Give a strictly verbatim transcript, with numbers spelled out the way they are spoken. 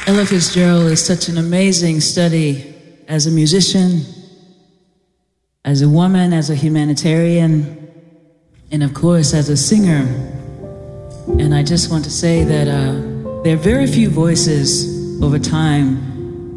Ella Fitzgerald is such an amazing study as a musician, as a woman, as a humanitarian, and of course as a singer. And I just want to say that uh, there are very few voices over time